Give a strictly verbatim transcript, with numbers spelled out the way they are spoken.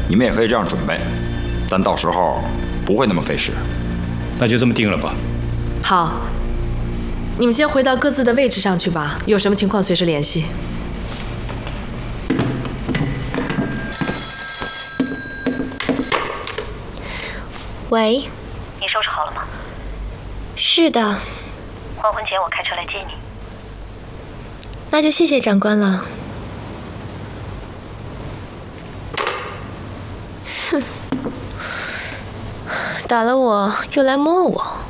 你们也可以这样准备，但到时候不会那么费时。 那就这么定了吧。 好，你们先回到各自的位置上去吧，有什么情况随时联系。 喂， 你收拾好了吗？ 是的。 黄昏前我开车来接你。 那就谢谢长官了。哼，打了我又来摸我。